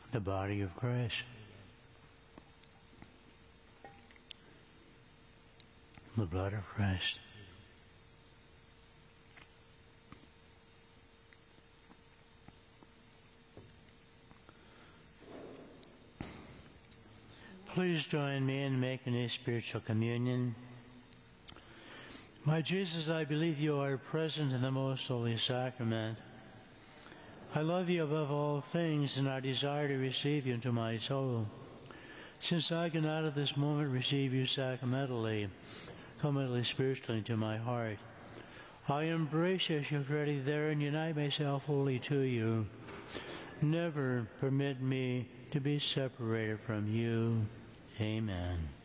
the body of Christ. The blood of Christ. Please join me in making a spiritual communion. My Jesus, I believe you are present in the most holy sacrament. I love you above all things, and I desire to receive you into my soul. Since I cannot at this moment receive you sacramentally, comely spiritually into my heart, I embrace you as you're ready there and unite myself wholly to you. Never permit me to be separated from you. Amen.